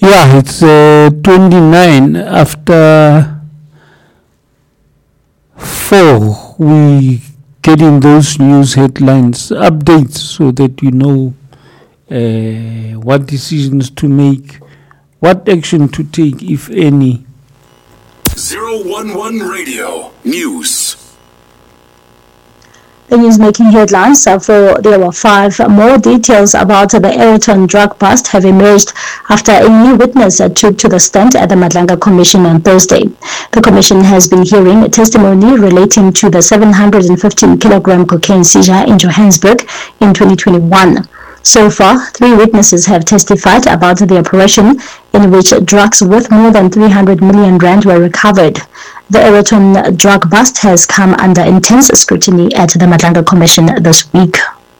Yeah, it's 29 after 4. We getting those news headlines, updates, so that you know what decisions to make, what action to take, if any. 011 Radio News. The news making headlines for the hour 5. More details about the Aeroton drug bust have emerged after a new witness took to the stand at the Madlanga Commission on Thursday. The commission has been hearing testimony relating to the 715-kilogram cocaine seizure in Johannesburg in 2021. So far, 3 witnesses have testified about the operation in which drugs worth more than 300 million rand were recovered. The Aeroton drug bust has come under intense scrutiny at the Madlanga Commission this week.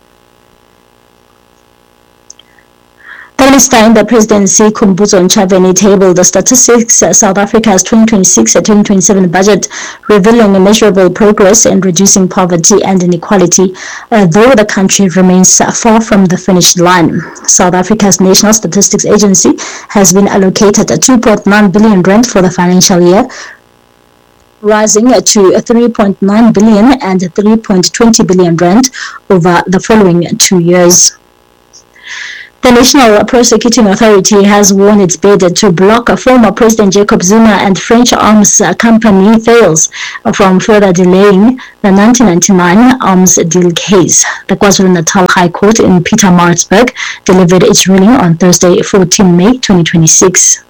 The minister in the presidency, Khumbudzo Ntshavheni, tabled the statistics South Africa's 2026-2027 budget, revealing measurable progress in reducing poverty and inequality, though the country remains far from the finish line. South Africa's National Statistics Agency has been allocated 2.9 billion rand for the financial year, rising to 3.9 billion and 3.20 billion rand over the following 2 years. The National Prosecuting Authority has won its bid to block former President Jacob Zuma and French arms company Thales from further delaying the 1999 arms deal case. The KwaZulu-Natal High Court in Pietermaritzburg delivered its ruling on Thursday, 14 May 2026.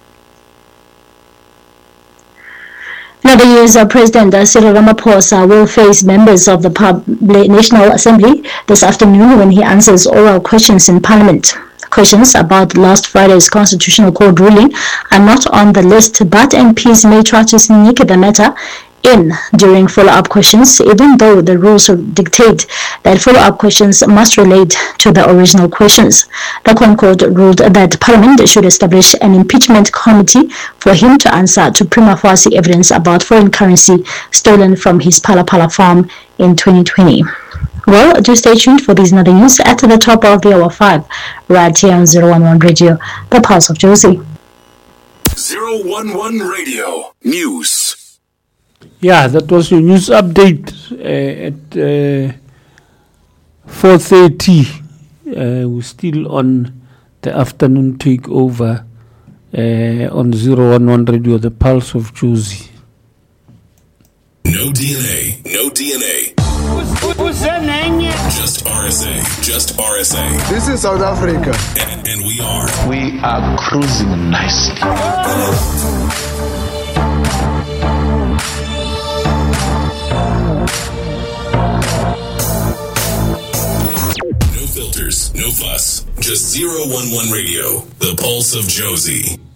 In other news, President Cyril Ramaphosa will face members of the National Assembly this afternoon when he answers oral questions in Parliament. Questions about last Friday's Constitutional Court ruling are not on the list, but MPs may try to sneak the matter in during follow-up questions, even though the rules dictate that follow-up questions must relate to the original questions. The Concord ruled that Parliament should establish an impeachment committee for him to answer to prima facie evidence about foreign currency stolen from his Phala Phala farm in 2020. Well, do stay tuned for these and other news at the top of the hour 5, right here on 011 Radio, the Pulse of Josie. 011 Radio News. Yeah, that was your news update at 4:30. We're still on the afternoon takeover on 011 Radio, the Pulse of Josie. No DNA, no DNA. Just RSA, just RSA. This is South Africa. And we are cruising nicely. No filters, no fuss. Just 011 Radio, the Pulse of Josie.